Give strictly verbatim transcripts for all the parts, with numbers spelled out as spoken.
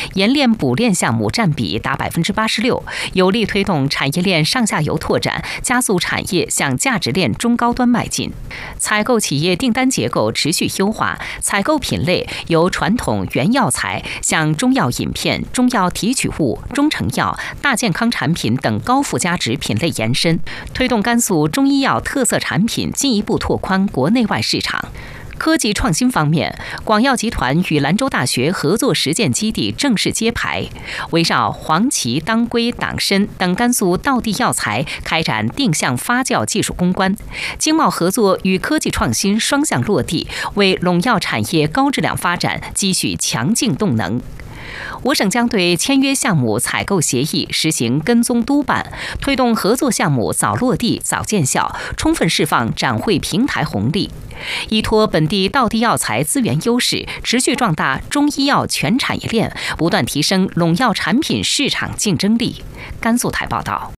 冶炼补炼项目占比达百分之八十六，有力推动产业链上下游拓展，加速产业向价值链中高端迈进。采购企业订单结构持续优化，采购品类由传统原药材向中药饮片、中药提取物、中成药、大健康产品等高附加值品类延伸，推动甘肃中医药特色产品进一步拓宽国内外市场。科技创新方面，广药集团与兰州大学合作实践基地正式揭牌，围绕黄芪、当归、党参等甘肃道地药材开展定向发酵技术攻关，经贸合作与科技创新双向落地，为陇药产业高质量发展积蓄强劲动能。我省将对签约项目采购协议实行跟踪督办，推动合作项目早落地、早见效，充分释放展会平台红利，依托本地道地药材资源优势，持续壮大中医药全产业链，不断提升陇药产品市场竞争力。甘肃台报道。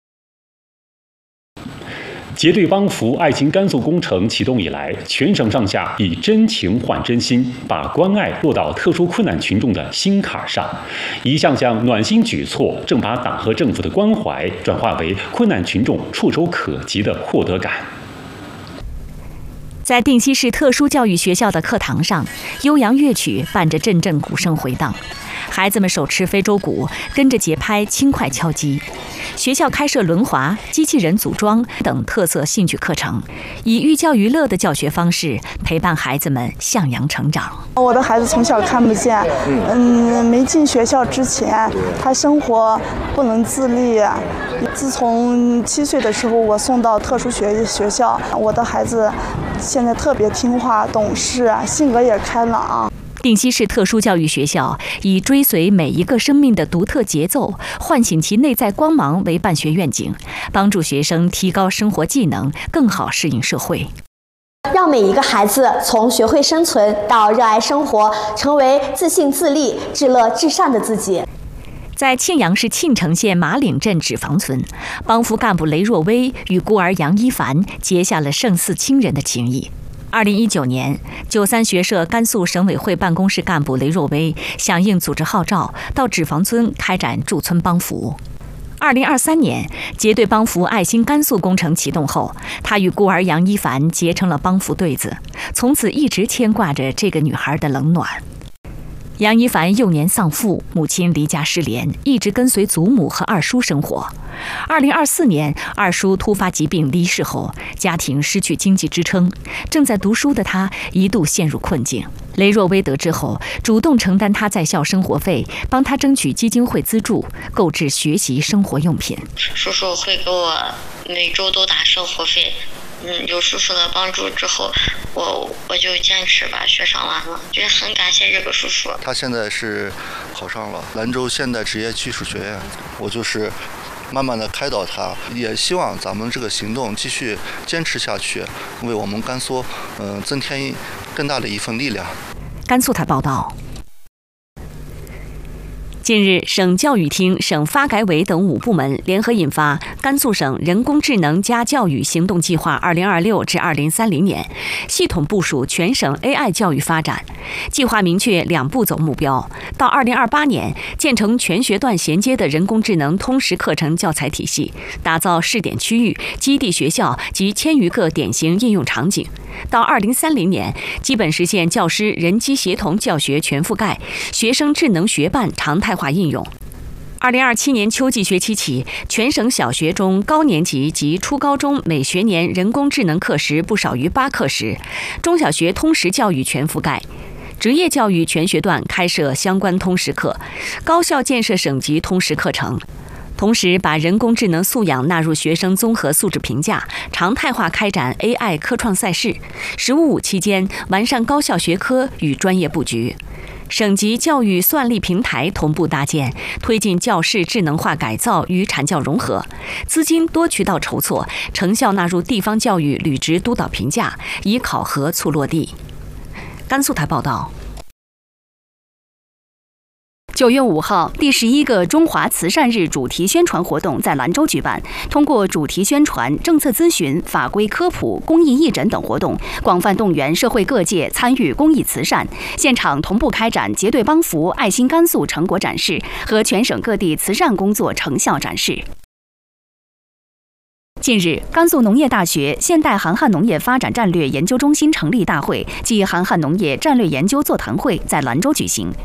结对帮扶爱心甘肃工程启动以来，全省上下以真情换真心，把关爱落到特殊困难群众的心坎上。一项项暖心举措，正把党和政府的关怀转化为困难群众触手可及的获得感。 在定西市特殊教育学校的课堂上，悠扬乐曲伴着阵阵鼓声回荡，孩子们手持非洲鼓，跟着节拍轻快敲击。学校开设轮滑、机器人组装等特色兴趣课程，以寓教于乐的教学方式陪伴孩子们向阳成长。 我的孩子从小看不见，嗯，没进学校之前，他生活不能自立。自从七岁的时候，我送到特殊学学校，我的孩子现在特别听话、懂事，性格也开朗。 定西市特殊教育学校以追随每一个生命的独特节奏，唤醒其内在光芒为办学愿景，帮助学生提高生活技能，更好适应社会。 让每一个孩子从学会生存到热爱生活，成为自信自立、至乐至善的自己。 在庆阳市庆城县马岭镇纸坊村，帮扶干部雷若薇与孤儿杨一凡结下了胜似亲人的情谊。二零一九年，九三学社甘肃省委会办公室干部雷若薇响应组织号召，到纸坊村开展驻村帮扶。二零二三年，结对帮扶爱心甘肃工程启动后，他与孤儿杨一凡结成了帮扶对子，从此一直牵挂着这个女孩的冷暖。杨一凡幼年丧父，母亲离家失联，一直跟随祖母和二叔生活。二零二四年，二叔突发疾病离世后，家庭失去经济支撑，正在读书的他一度陷入困境。雷若薇得知后，主动承担他在校生活费，帮他争取基金会资助，购置学习生活用品。 叔叔会给我每周都打生活费。嗯，有叔叔的帮助之后，我我就坚持把学上完了，觉得很感谢这个叔叔。 他现在是考上了兰州现代职业技术学院，我就是慢慢的开导他，也希望咱们这个行动继续坚持下去，为我们甘肃嗯、呃、增添更大的一份力量。 甘肃台报道。近日，省教育厅、省发改委等五部门联合印发《甘肃省人工智能加教育行动计划（二零二六至二零三零年）》，系统部署全省 A I 教育发展。计划明确两步走目标：到二零二八年建成全学段衔接的人工智能通识课程教材体系，打造试点区域、基地学校及千余个典型应用场景；到二零三零年，基本实现教师人机协同教学全覆盖，学生智能学伴常态化应用。二零二七年秋季学期起，全省小学中高年级及初高中每学年人工智能课时不少于八课时，中小学通识教育全覆盖。职业教育全学段开设相关通识课，高校建设省级通识课程。同时，把人工智能素养纳入学生综合素质评价，常态化开展 A I 科创赛事。十五五期间，完善高校学科与专业布局。省级教育算力平台同步搭建，推进教室智能化改造与产教融合，资金多渠道筹措，成效纳入地方教育履职督导评价，以考核促落地。甘肃台报道。 九月五号，第十一个中华慈善日主题宣传活动在兰州举办。通过主题宣传、政策咨询、法规科普、公益义诊等活动，广泛动员社会各界参与公益慈善。现场同步开展结对帮扶、爱心甘肃成果展示和全省各地慈善工作成效展示。近日，甘肃农业大学现代韩汉农业发展战略研究中心成立大会暨韩汉农业战略研究座谈会在兰州举行。